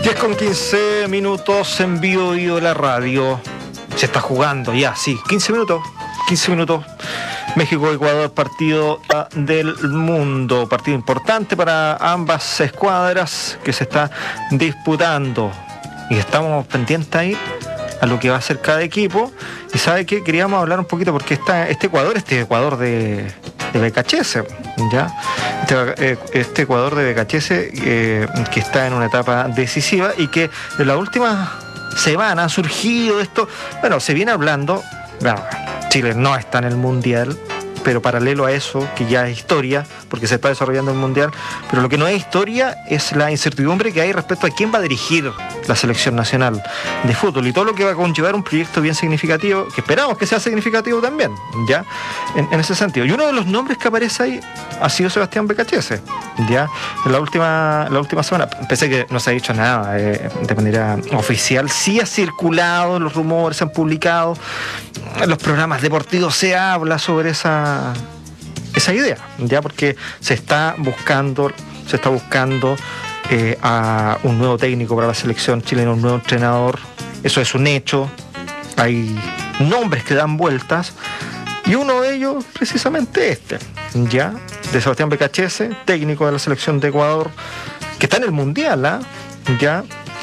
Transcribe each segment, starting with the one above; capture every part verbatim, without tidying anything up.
diez con quince minutos en vivo y de la radio. Se está jugando ya, sí, quince minutos. quince minutos. México-Ecuador, partido del mundo. Partido importante para ambas escuadras que se está disputando. Y estamos pendientes ahí a lo que va a hacer cada equipo. Y sabe que queríamos hablar un poquito porque está este Ecuador, este Ecuador de, de Becachese, ¿ya? Este, este Ecuador de Becachese eh, que está en una etapa decisiva y que en la última semana ha surgido esto. Bueno, se viene hablando, bueno, Chile no está en el Mundial, pero paralelo a eso, que ya es historia, porque se está desarrollando el Mundial, pero lo que no es historia es la incertidumbre que hay respecto a quién va a dirigir la selección nacional de fútbol y todo lo que va a conllevar un proyecto bien significativo, que esperamos que sea significativo también, ¿ya? En, en ese sentido. Y uno de los nombres que aparece ahí ha sido Sebastián Becachese, ¿ya? En la última, la última semana, pensé que no se ha dicho nada eh, de manera oficial, sí ha circulado, los rumores se han publicado, en los programas deportivos se habla sobre esa esa idea, ya, porque se está buscando se está buscando eh, a un nuevo técnico para la selección chilena, un nuevo entrenador. Eso es un hecho. Hay nombres que dan vueltas y uno de ellos precisamente este, ya, de Sebastián Becachese, técnico de la selección de Ecuador, que está en el Mundial, ¿eh? ya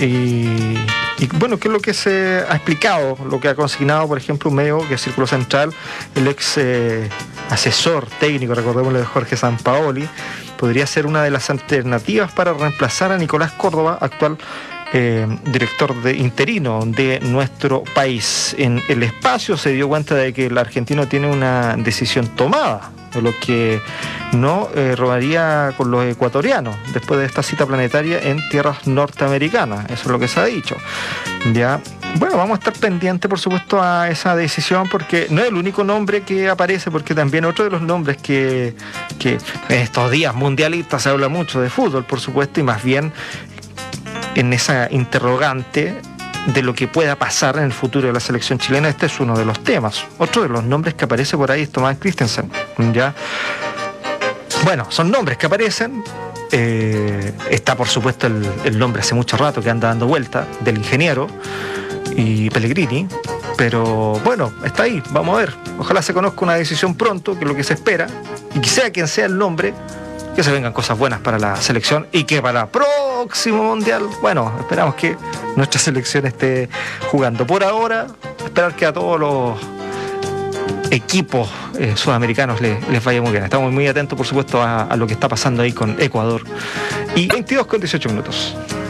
y Y bueno, ¿qué es lo que se ha explicado? Lo que ha consignado, por ejemplo, un medio que es Círculo Central, el ex eh, asesor técnico, recordémoslo, de Jorge Sampaoli, podría ser una de las alternativas para reemplazar a Nicolás Córdoba, actual eh, director de interino de nuestro país. En el espacio se dio cuenta de que el argentino tiene una decisión tomada, de lo que no eh, robaría con los ecuatorianos después de esta cita planetaria en tierras norteamericanas. Eso es lo que se ha dicho. Ya, bueno, vamos a estar pendientes, por supuesto, a esa decisión, porque no es el único nombre que aparece, porque también otro de los nombres que, que en estos días mundialistas se habla mucho de fútbol, por supuesto, y más bien en esa interrogante de lo que pueda pasar en el futuro de la selección chilena. Este es uno de los temas. Otro de los nombres que aparece por ahí es Tomás Christensen, ¿ya? Bueno, son nombres que aparecen. Eh, está, por supuesto, el, el nombre hace mucho rato que anda dando vuelta del ingeniero y Pellegrini, pero bueno, está ahí, vamos a ver. Ojalá se conozca una decisión pronto, que es lo que se espera, y que sea quien sea el nombre, que se vengan cosas buenas para la selección y que para el próximo Mundial, bueno, esperamos que nuestra selección esté jugando. Por ahora, esperar que a todos los equipos eh, sudamericanos les, les vaya muy bien. Estamos muy atentos, por supuesto, a, a lo que está pasando ahí con Ecuador. Y veintidós con dieciocho minutos.